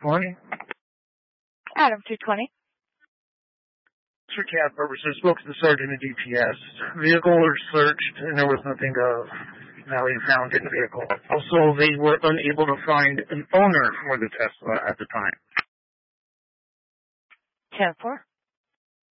220. Adam 220. For CAD purposes, spoke to the sergeant at DPS. Vehicle was searched and there was nothing value found in the vehicle. Also, they were unable to find an owner for the Tesla at the time. 10-4.